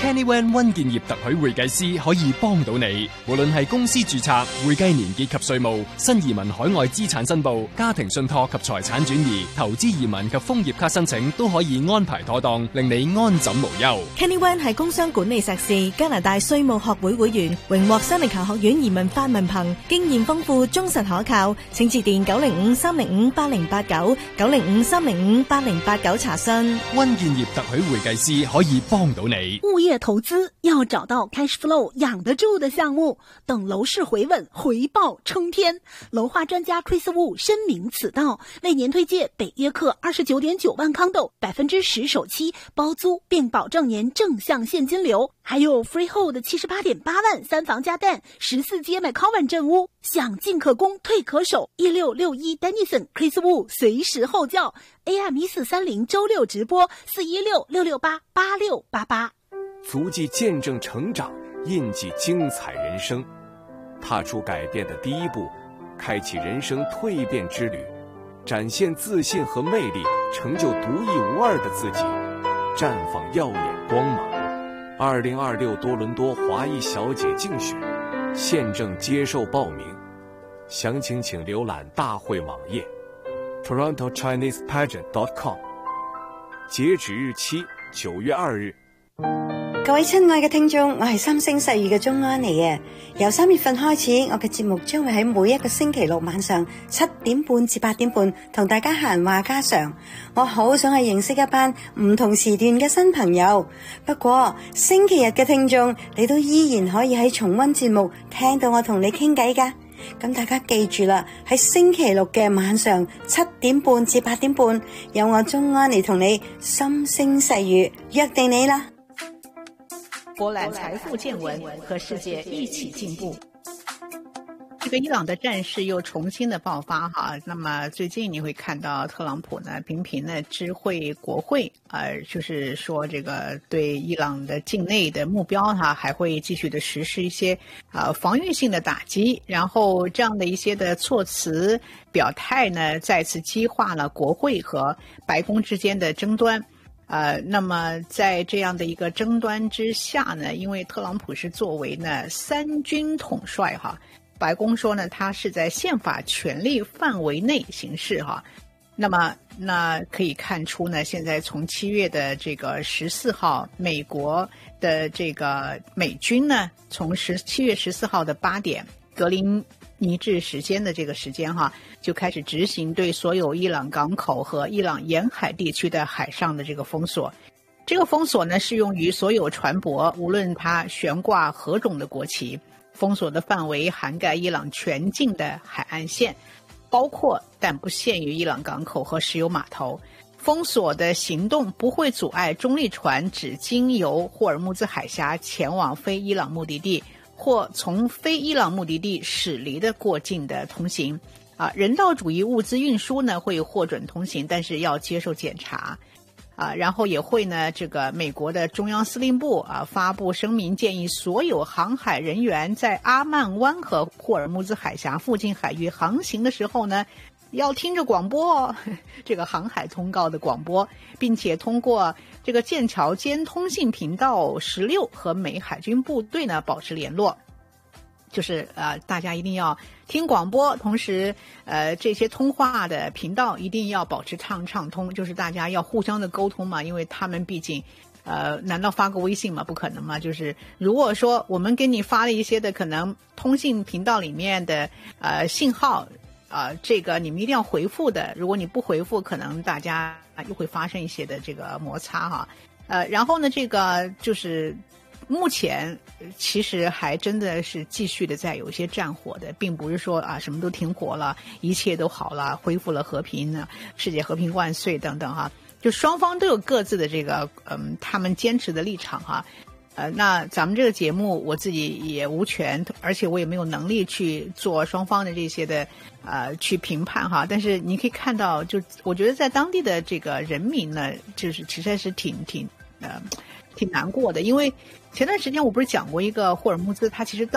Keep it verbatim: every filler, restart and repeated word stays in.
Kenny Wan 溫建業特許會計師可以幫到你，無論係公司註冊、會計年結及稅務、新移民海外資產申報、家庭信託及財產轉移、投資移民及楓葉卡申請，都可以安排妥當，令你安枕無憂。 Kenny Wan 係工商管理碩士，加拿大稅務學會會員，榮獲西尼喬學院移民法文憑，經驗豐富，忠實可靠。請致電九零五三零五八零八九九零五三零五八零八九查詢。 溫建業特許會計師可以幫到你。 物業投資要找到 cash flow 養得住的項目，等樓市回穩，回報衝天。樓花專家 Chris Wu 深明此道，為您推介北約克二十九點九萬康豆，百分之十首期包租，並保證您正向現金流。還有 Freehold 七十八點八萬三房加蛋，十四街 McCowan 鎮屋，想進可攻，退可守。一六六一 Denison Chris Wu 隨時候叫 A M 一四三零周六直播四一六六六八八六八八。 足迹見證成長，印記精彩人生，踏出改變的第一步，開啟人生蛻變之旅，展現自信和魅力，成就獨一無二的自己，綻放耀眼光芒。二零二六多倫多華裔小姐競選現正接受報名，詳情請瀏覽大會網頁 toronto chinese pageant dot com， 截止日期九月二日。 各位親愛嘅聽眾，我係三星細語嘅鍾安妮啊！由三月份開始，我嘅節目將會喺每一個星期六晚上七點半至八點半同大家閒話家常。我好想去認識一班唔同時段嘅新朋友。不過星期日嘅聽眾，你都依然可以喺重溫節目聽到我同你傾偈㗎。咁大家記住啦，喺星期六嘅晚上七點半至八點半，有我鍾安妮同你心聲細語，約定你啦！ 博覽財富見聞，和世界一起進步。這個伊朗的戰事又重新的爆發哈，那麼最近你會看到特朗普呢頻頻的知會國會，呃，就是說這個對伊朗的境內的目標哈，還會繼續的實施一些呃防禦性的打擊，然後這樣的一些的措辭表態呢，再次激化了國會和白宮之間的爭端。呃，那麼在這樣的一個爭端之下呢，因為特朗普是作為呢三軍統帥哈，白宮說呢他是在憲法權力範圍內行事哈，那麼那可以看出呢，現在從七月的這個十四號，美國的這個美軍呢，從十七月十四號的八點格林尼治時間的這個時間哈，就開始執行對所有伊朗港口和伊朗沿海地區的海上的這個封鎖。這個封鎖呢，適用於所有船舶，無論它懸掛何種的國旗。封鎖的範圍涵蓋伊朗全境的海岸線，包括但不限於伊朗港口和石油碼頭。封鎖的行動不會阻礙中立船只經由霍爾木茲海峽前往非伊朗目的地，或從非伊朗目的地駛離的過境的通行。啊，人道主義物資運輸呢會獲准通行，但是要接受檢查。啊，然後也會呢，這個美國的中央司令部啊發布聲明，建議所有航海人員在阿曼灣和霍爾木茲海峽附近海域航行的時候呢，要聽着廣播，這個航海通告的廣播，並且通過這個劍橋間通信頻道十六和美海軍部隊呢保持聯絡。就是呃，大家一定要聽廣播，同時呃，這些通話的頻道一定要保持暢暢通，就是大家要互相的溝通嘛，因為他們畢竟呃，難道發個微信嘛？不可能嘛。就是如果說我們給你發了一些的可能通信頻道裡面的呃信號，呃，這個你們一定要回復的，如果你不回復，可能大家又會發生一些的這個摩擦哈。呃，然後呢，這個就是目前其實還真的是繼續的在有一些戰火的，並不是說啊什麼都停火了，一切都好了，恢復了和平呢，世界和平萬歲等等哈。就雙方都有各自的這個嗯，他們堅持的立場哈。呃，那咱們這個節目我自己也無權，而且我也沒有能力去做雙方的這些的呃去評判哈。但是你可以看到，就我覺得在當地的這個人民呢，就是其實是挺挺呃挺難過的，因為前段時間我不是講過一個霍爾木茲，它其實到